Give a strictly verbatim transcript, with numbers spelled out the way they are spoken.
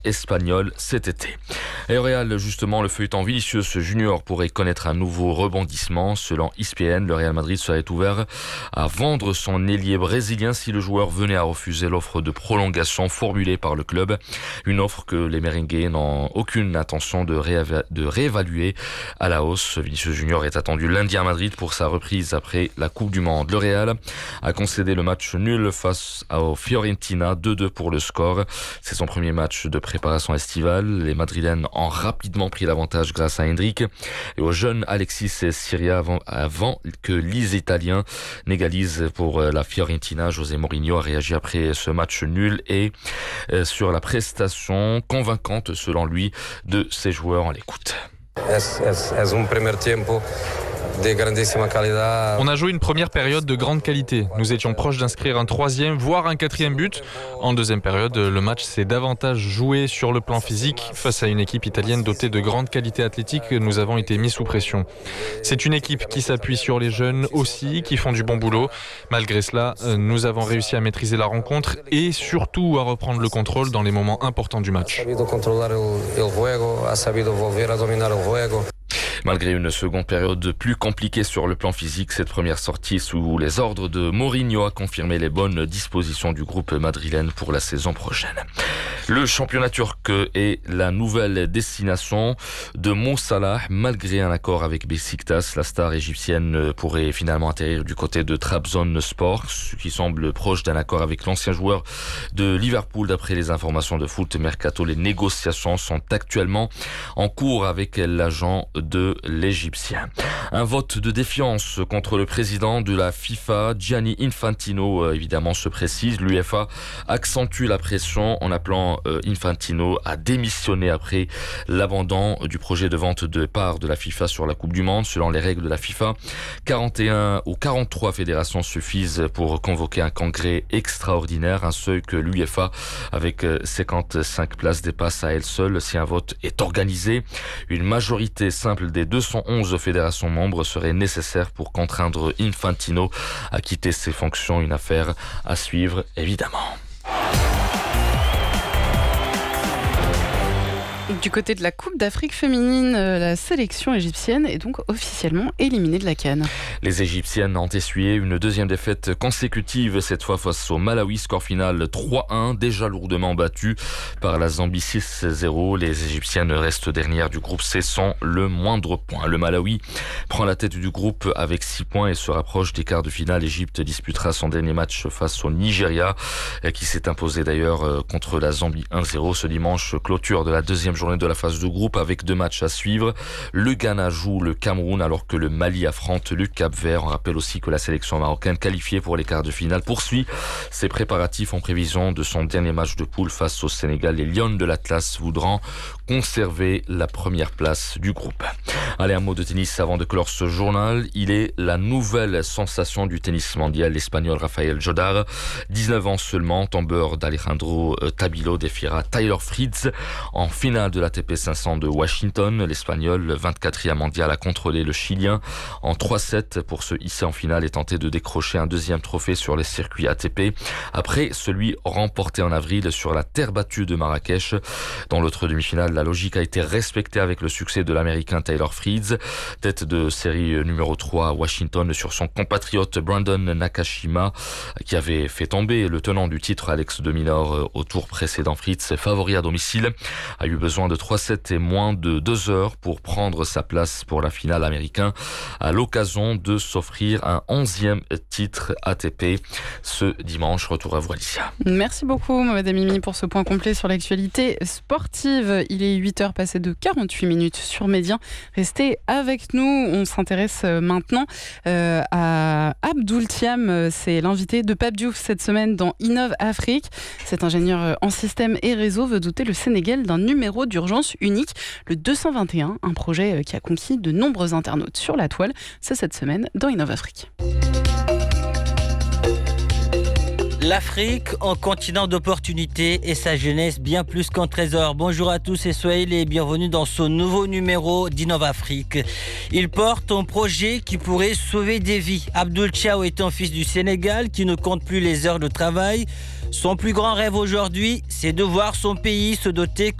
espagnol cet été. Et au Real, justement, le feuilleton Vinicius Junior pourrait connaître un nouveau rebondissement. Selon E S P N, le Real Madrid serait ouvert à vendre son ailier brésilien si le joueur venait à refuser l'offre de prolongation formulée par le club. Une offre que les merengues n'ont aucune intention de, rééva- de réévaluer à la hausse. Vinicius Junior est attendu lundi à Madrid pour sa reprise après la Coupe du Monde. Le Real a concédé le match nul face au Fiorentina, deux deux pour le score. C'est son premier match de préparation estivale. Les Madrilènes ont rapidement pris l'avantage grâce à Hendrick et au jeune Alexis Syria avant, avant que les Italiens n'égalisent pour la Fiorentina. José Mourinho a réagi après ce match nul et euh, sur la prestation convaincante, selon lui, de ses joueurs. On l'écoute. Es, es, es un primer tiempo de grandissima calidad. On a joué une première période de grande qualité. Nous étions proches d'inscrire un troisième, voire un quatrième but. En deuxième période, le match s'est davantage joué sur le plan physique. Face à une équipe italienne dotée de grande qualité athlétique, nous avons été mis sous pression. C'est une équipe qui s'appuie sur les jeunes aussi, qui font du bon boulot. Malgré cela, nous avons réussi à maîtriser la rencontre et surtout à reprendre le contrôle dans les moments importants du match. Malgré une seconde période plus compliquée sur le plan physique, cette première sortie sous les ordres de Mourinho a confirmé les bonnes dispositions du groupe madrilène pour la saison prochaine. Le championnat turc est la nouvelle destination de Mo Salah. Malgré un accord avec Beşiktaş, la star égyptienne pourrait finalement atterrir du côté de Trabzonspor, ce qui semble proche d'un accord avec l'ancien joueur de Liverpool. D'après les informations de Foot Mercato, les négociations sont actuellement en cours avec l'agent de l'Égyptien. Un vote de défiance contre le président de la FIFA, Gianni Infantino, évidemment se précise. L'UEFA accentue la pression en appelant Infantino à démissionner après l'abandon du projet de vente de parts de la FIFA sur la Coupe du Monde. Selon les règles de la FIFA, quarante et un ou quarante-trois fédérations suffisent pour convoquer un congrès extraordinaire, un seuil que l'UEFA, avec cinquante-cinq places, dépasse à elle seule si un vote est organisé. Une majorité simple des deux cent onze fédérations membres serait nécessaire pour contraindre Infantino à quitter ses fonctions. Une affaire à suivre, évidemment. Du côté de la Coupe d'Afrique féminine, la sélection égyptienne est donc officiellement éliminée de la CAN. Les Égyptiennes ont essuyé une deuxième défaite consécutive, cette fois face au Malawi. Score final trois un, déjà lourdement battu par la Zambie six zéro. Les Égyptiennes restent dernières du groupe C sans le moindre point. Le Malawi prend la tête du groupe avec six points et se rapproche des quarts de finale. L'Égypte disputera son dernier match face au Nigeria, qui s'est imposé d'ailleurs contre la Zambie un zéro. Ce dimanche, clôture de la deuxième journée de la phase de groupe avec deux matchs à suivre. Le Ghana joue le Cameroun alors que le Mali affronte le Cap-Vert. On rappelle aussi que la sélection marocaine qualifiée pour les quarts de finale poursuit ses préparatifs en prévision de son dernier match de poule face au Sénégal. Les Lions de l'Atlas voudront conserver la première place du groupe. Allez, un mot de tennis avant de clore ce journal. Il est la nouvelle sensation du tennis mondial. L'Espagnol Rafael Jodar, dix-neuf ans seulement, tombeur d'Alejandro Tabilo, défiera Tyler Fritz en finale de l'A T P cinq cents de Washington. L'Espagnol, vingt-quatrième mondial, a contrôlé le Chilien en trois sept pour se hisser en finale et tenter de décrocher un deuxième trophée sur les circuits A T P après celui remporté en avril sur la terre battue de Marrakech. Dans l'autre demi-finale, la logique a été respectée avec le succès de l'Américain Tyler Fritz, tête de série numéro trois à Washington sur son compatriote Brandon Nakashima, qui avait fait tomber le tenant du titre Alex de Minaur au tour précédent. Fritz, favori à domicile, a eu besoin de trois sept et moins de deux heures pour prendre sa place pour la finale américaine, à l'occasion de s'offrir un onzième titre A T P ce dimanche. Retour à vous, Alicia. Merci beaucoup, Madame Mimi, pour ce point complet sur l'actualité sportive. Il est huit heures passées de quarante-huit minutes sur Médien. Restez avec nous. On s'intéresse maintenant euh, à Abdoul Thiam. C'est l'invité de Pape Diouf cette semaine dans Innov Afrique. Cet ingénieur en système et réseau veut doter le Sénégal d'un numéro d'urgence unique, le deux cent vingt et un, un projet qui a conquis de nombreux internautes sur la toile. C'est cette semaine dans Innov Afrique. L'Afrique, un continent d'opportunités et sa jeunesse bien plus qu'un trésor. Bonjour à tous et soyez les bienvenus dans ce nouveau numéro d'InnovAfrique. Il porte un projet qui pourrait sauver des vies. Abdoul Thiaw est un fils du Sénégal qui ne compte plus les heures de travail. Son plus grand rêve aujourd'hui, c'est de voir son pays se doter